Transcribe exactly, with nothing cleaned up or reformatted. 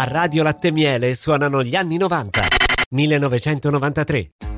A Radio Latte Miele suonano gli anni novanta. millenovecentonovantatré.